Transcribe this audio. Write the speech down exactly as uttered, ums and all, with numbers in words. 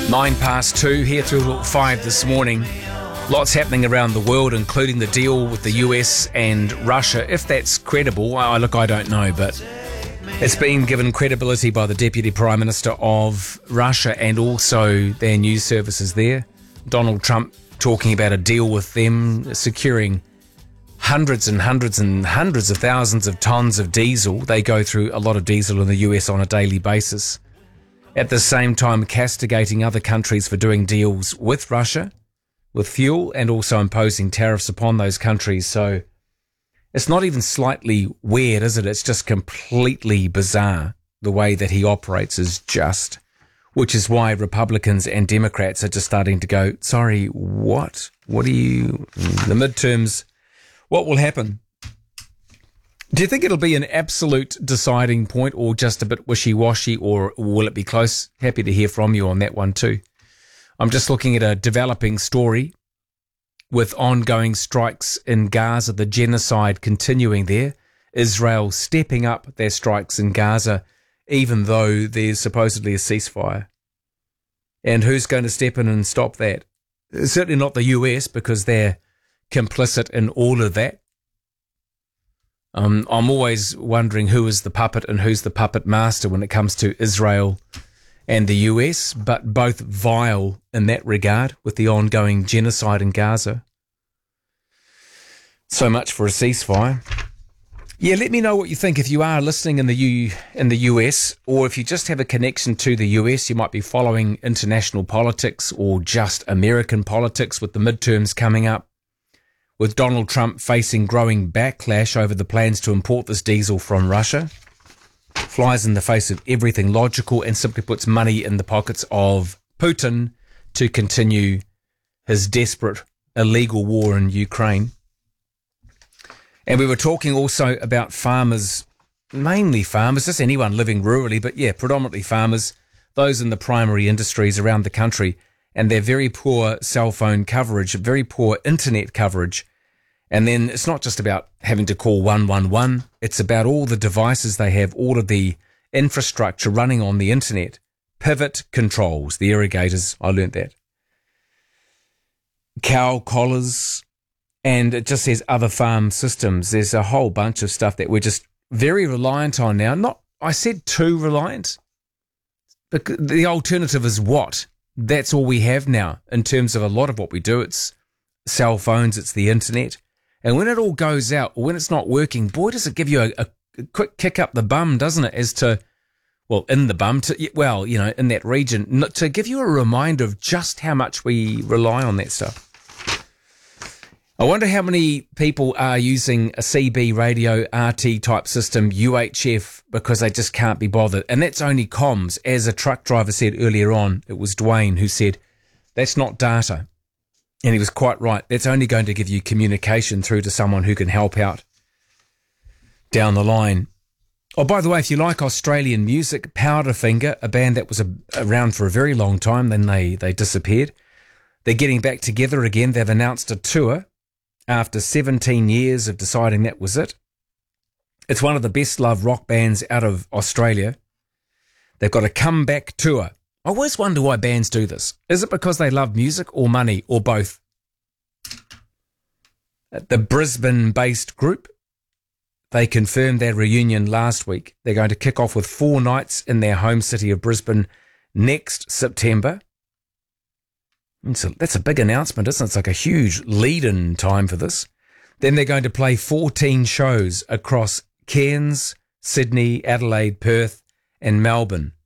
Nine past two, here through five this morning. Lots happening around the world, including the deal with the U S and Russia. If that's credible, oh, look, I don't know, but it's been given credibility by the Deputy Prime Minister of Russia and also their news services there. Donald Trump talking about a deal with them, securing hundreds and hundreds and hundreds of thousands of tonnes of diesel. They go through a lot of diesel in the U S on a daily basis. At the same time, castigating other countries for doing deals with Russia, with fuel, and also imposing tariffs upon those countries. So it's not even slightly weird, is it? It's just completely bizarre. The way that he operates is just, which is why Republicans and Democrats are just starting to go, sorry, what? What are you, the midterms, what will happen? Do you think it'll be an absolute deciding point or just a bit wishy-washy, or will it be close? Happy to hear from you on that one too. I'm just looking at a developing story with ongoing strikes in Gaza, the genocide continuing there. Israel stepping up their strikes in Gaza, even though there's supposedly a ceasefire. And who's going to step in and stop that? Certainly not the U S, because they're complicit in all of that. Um, I'm always wondering who is the puppet and who's the puppet master when it comes to Israel and the U S, but both vile in that regard with the ongoing genocide in Gaza. So much for a ceasefire. Yeah, let me know what you think if you are listening in the U in the U S, or if you just have a connection to the U S, you might be following international politics or just American politics with the midterms coming up, with Donald Trump facing growing backlash over the plans to import this diesel from Russia. Flies in the face of everything logical and simply puts money in the pockets of Putin to continue his desperate illegal war in Ukraine. And we were talking also about farmers, mainly farmers, just anyone living rurally, but yeah, predominantly farmers, those in the primary industries around the country, and their very poor cell phone coverage, very poor internet coverage. And then it's not just about having to call one one one, it's about all the devices they have, all of the infrastructure running on the internet. Pivot controls, the irrigators, I learnt that. Cow collars, and it just says other farm systems. There's a whole bunch of stuff that we're just very reliant on now. Not, I said too reliant, but the alternative is what? That's all we have now in terms of a lot of what we do. It's cell phones, it's the internet. And when it all goes out, or when it's not working, boy, does it give you a, a quick kick up the bum, doesn't it? As to, well, in the bum, to, well, you know, in that region, to give you a reminder of just how much we rely on that stuff. I wonder how many people are using a C B radio R T type system, U H F, because they just can't be bothered. And that's only comms. As a truck driver said earlier on, it was Dwayne who said, that's not data. And he was quite right. That's only going to give you communication through to someone who can help out down the line. Oh, by the way, if you like Australian music, Powderfinger, a band that was a, around for a very long time, then they, they disappeared. They're getting back together again. They've announced a tour after seventeen years of deciding that was it. It's one of the best-loved rock bands out of Australia. They've got a comeback tour. I always wonder why bands do this. Is it because they love music or money or both? The Brisbane-based group, they confirmed their reunion last week. They're going to kick off with four nights in their home city of Brisbane next September. So that's a big announcement, isn't it? It's like a huge lead-in time for this. Then they're going to play fourteen shows across Cairns, Sydney, Adelaide, Perth and Melbourne.